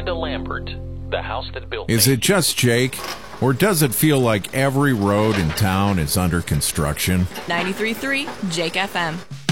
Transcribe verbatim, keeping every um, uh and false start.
Amanda Lambert, the house that built Is me. it just Jake, or does it feel like every road in town is under construction? ninety-three point three Jake F M.